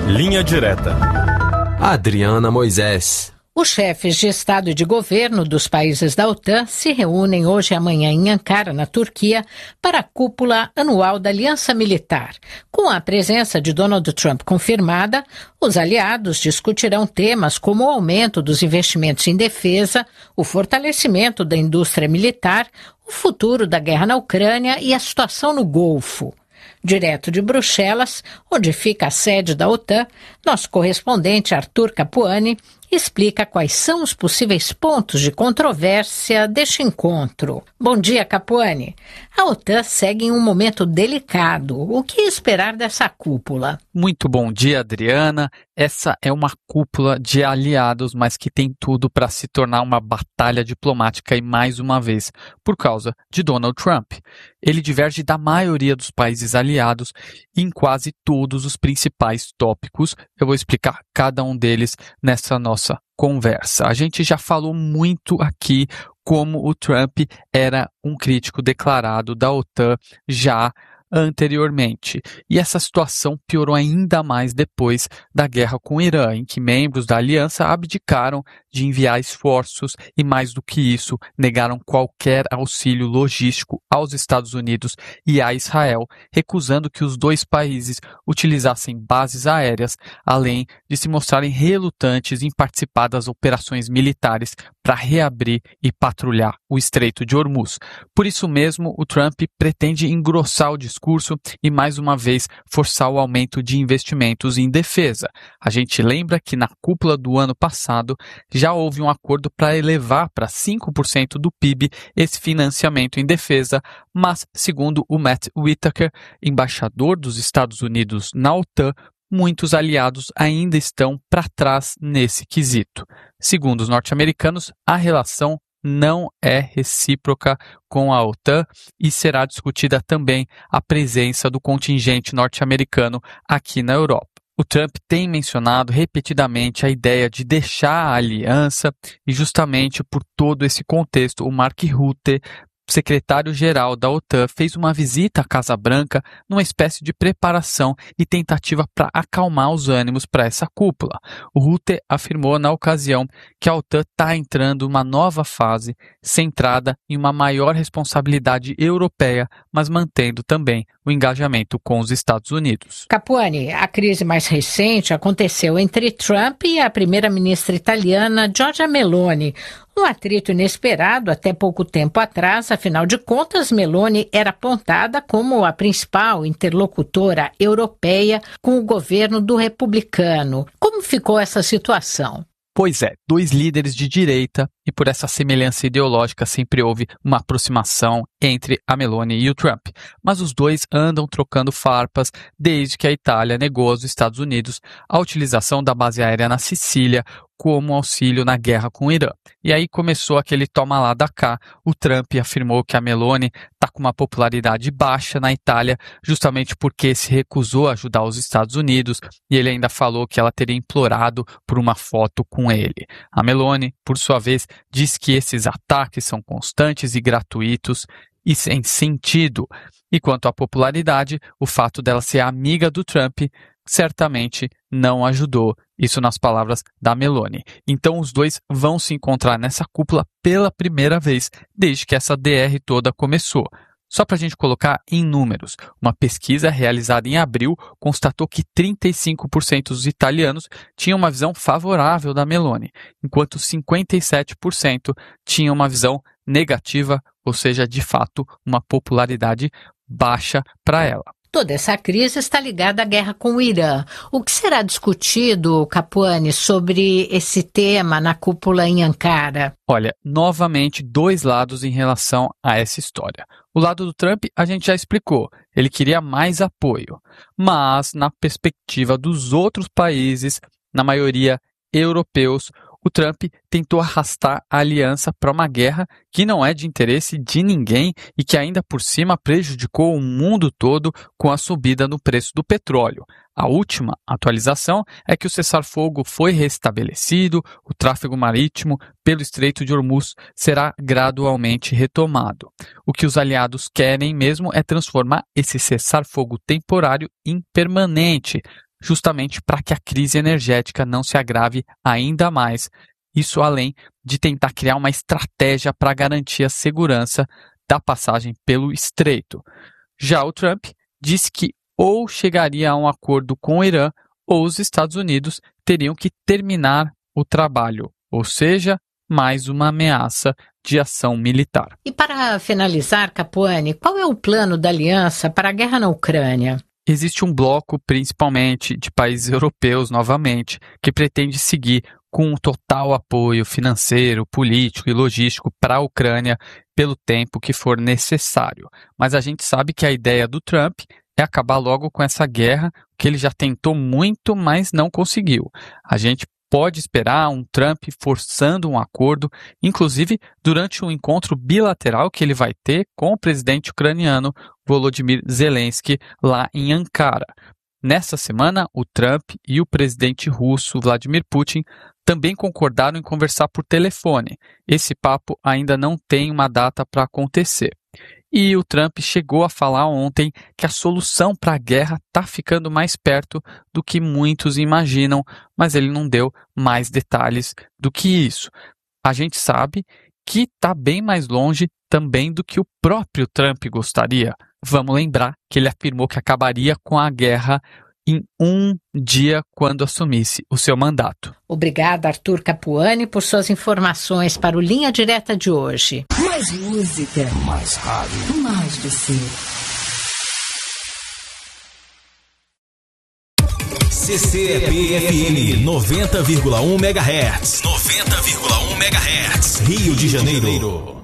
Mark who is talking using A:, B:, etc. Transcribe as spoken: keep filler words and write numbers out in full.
A: Linha Direta. Adriana Moisés.
B: Os chefes de Estado e de Governo dos países da OTAN se reúnem hoje e amanhã em Ankara, na Turquia, para a cúpula anual da Aliança Militar. Com a presença de Donald Trump confirmada, os aliados discutirão temas como o aumento dos investimentos em defesa, o fortalecimento da indústria militar, o futuro da guerra na Ucrânia e a situação no Golfo. Direto de Bruxelas, onde fica a sede da OTAN, nosso correspondente Arthur Capuani explica quais são os possíveis pontos de controvérsia deste encontro. Bom dia, Capuani. A OTAN segue em um momento delicado. O que esperar dessa cúpula?
C: Muito bom dia, Adriana. Essa é uma cúpula de aliados, mas que tem tudo para se tornar uma batalha diplomática e, mais uma vez, por causa de Donald Trump. Ele diverge da maioria dos países aliados em quase todos os principais tópicos. Eu vou explicar cada um deles nessa nossa conversa. A gente já falou muito aqui como o Trump era um crítico declarado da OTAN já anteriormente. E essa situação piorou ainda mais depois da guerra com o Irã, em que membros da aliança abdicaram de enviar esforços e, mais do que isso, negaram qualquer auxílio logístico aos Estados Unidos e a Israel, recusando que os dois países utilizassem bases aéreas, além de se mostrarem relutantes em participar das operações militares para reabrir e patrulhar o Estreito de Hormuz. Por isso mesmo, o Trump pretende engrossar o discurso e, mais uma vez, forçar o aumento de investimentos em defesa. A gente lembra que na cúpula do ano passado já houve um acordo para elevar para cinco por cento do P I B esse financiamento em defesa, mas, segundo o Matt Whitaker, embaixador dos Estados Unidos na OTAN, muitos aliados ainda estão para trás nesse quesito. Segundo os norte-americanos, a relação não é recíproca com a OTAN e será discutida também a presença do contingente norte-americano aqui na Europa. O Trump tem mencionado repetidamente a ideia de deixar a aliança e, justamente por todo esse contexto, o Mark Rutte, secretário-geral da OTAN, fez uma visita à Casa Branca numa espécie de preparação e tentativa para acalmar os ânimos para essa cúpula. O Rutte afirmou na ocasião que a OTAN está entrando em uma nova fase centrada em uma maior responsabilidade europeia, mas mantendo também o engajamento com os Estados Unidos.
B: Capuani, a crise mais recente aconteceu entre Trump e a primeira-ministra italiana Giorgia Meloni. Um atrito inesperado até pouco tempo atrás, afinal de contas, Meloni era apontada como a principal interlocutora europeia com o governo do republicano. Como ficou essa situação?
C: Pois é, dois líderes de direita, e por essa semelhança ideológica sempre houve uma aproximação entre a Meloni e o Trump. Mas os dois andam trocando farpas desde que a Itália negou aos Estados Unidos a utilização da base aérea na Sicília como auxílio na guerra com o Irã. E aí começou aquele toma lá da cá. O Trump afirmou que a Meloni está com uma popularidade baixa na Itália, justamente porque se recusou a ajudar os Estados Unidos, e ele ainda falou que ela teria implorado por uma foto com ele. A Meloni, por sua vez, diz que esses ataques são constantes e gratuitos e sem sentido. E quanto à popularidade, o fato dela ser amiga do Trump certamente não ajudou, isso nas palavras da Meloni. Então os dois vão se encontrar nessa cúpula pela primeira vez desde que essa D R toda começou. Só para a gente colocar em números, uma pesquisa realizada em abril constatou que trinta e cinco por cento dos italianos tinham uma visão favorável da Meloni, enquanto cinquenta e sete por cento tinham uma visão negativa, ou seja, de fato, uma popularidade baixa para ela.
B: Toda essa crise está ligada à guerra com o Irã. O que será discutido, Capuani, sobre esse tema na cúpula em Ankara?
C: Olha, novamente, dois lados em relação a essa história. O lado do Trump a gente já explicou, ele queria mais apoio. Mas, na perspectiva dos outros países, na maioria europeus, o Trump tentou arrastar a aliança para uma guerra que não é de interesse de ninguém e que ainda por cima prejudicou o mundo todo com a subida no preço do petróleo. A última atualização é que o cessar-fogo foi restabelecido, o tráfego marítimo pelo Estreito de Hormuz será gradualmente retomado. O que os aliados querem mesmo é transformar esse cessar-fogo temporário em permanente, justamente para que a crise energética não se agrave ainda mais. Isso além de tentar criar uma estratégia para garantir a segurança da passagem pelo estreito. Já o Trump disse que ou chegaria a um acordo com o Irã ou os Estados Unidos teriam que terminar o trabalho, ou seja, mais uma ameaça de ação militar.
B: E para finalizar, Capuani, qual é o plano da aliança para a guerra na Ucrânia?
C: Existe um bloco, principalmente de países europeus, novamente, que pretende seguir com um total apoio financeiro, político e logístico para a Ucrânia pelo tempo que for necessário. Mas a gente sabe que a ideia do Trump é acabar logo com essa guerra, que ele já tentou muito, mas não conseguiu. A gente pode esperar um Trump forçando um acordo, inclusive durante um encontro bilateral que ele vai ter com o presidente ucraniano Volodymyr Zelensky lá em Ankara. Nessa semana, o Trump e o presidente russo Vladimir Putin também concordaram em conversar por telefone. Esse papo ainda não tem uma data para acontecer. E o Trump chegou a falar ontem que a solução para a guerra está ficando mais perto do que muitos imaginam, mas ele não deu mais detalhes do que isso. A gente sabe que está bem mais longe também do que o próprio Trump gostaria. Vamos lembrar que ele afirmou que acabaria com a guerra em um dia quando assumisse o seu mandato.
B: Obrigada, Arthur Capuani, por suas informações para o Linha Direta de hoje.
D: Mais música, mais rádio, mais você.
E: C C E P F M noventa vírgula um megahertz. noventa vírgula um megahertz. Rio de Janeiro.